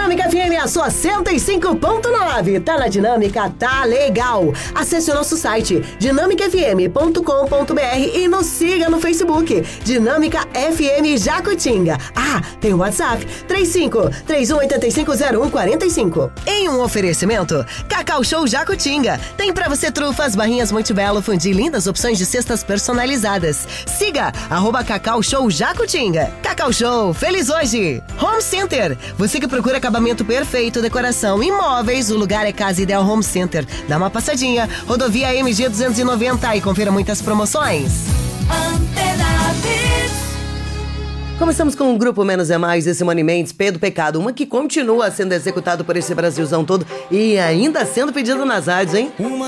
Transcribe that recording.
Dinâmica FM, a sua 105.9. Tá na Dinâmica, tá legal. Acesse o nosso site dinamicafm.com.br e nos siga no Facebook. Dinâmica FM Jacutinga. Ah, tem o WhatsApp 35-3185-0145. Em um oferecimento, Cacau Show Jacutinga. Tem pra você trufas, barrinhas Montebello, fundi, lindas opções de cestas personalizadas. Siga @Cacau Show Jacutinga. Cacau Show, feliz hoje! Home Center. Você que procura acabamento perfeito, decoração, imóveis, o lugar é Casa Ideal Home Center. Dá uma passadinha, rodovia MG 290 e confira muitas promoções. Começamos com o Grupo Menos é Mais e Simone Mendes, Pedro Pecado, uma que continua sendo executado por esse Brasilzão todo e ainda sendo pedido nas rádios, hein?